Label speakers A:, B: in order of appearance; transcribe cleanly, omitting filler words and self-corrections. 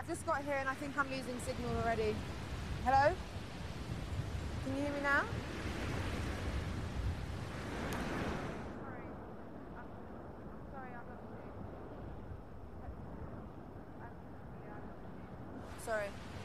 A: just got here and I think I'm losing signal already. Hello? Can you hear me now? Sorry.